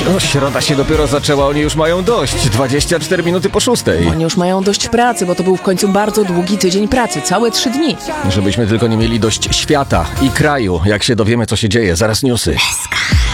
No, środa się dopiero zaczęła, oni już mają dość. 24 minuty po 6. Oni już mają dość pracy, bo to był w końcu bardzo długi tydzień pracy. Całe 3 dni. Żebyśmy tylko nie mieli dość świata i kraju, jak się dowiemy, co się dzieje. Zaraz newsy.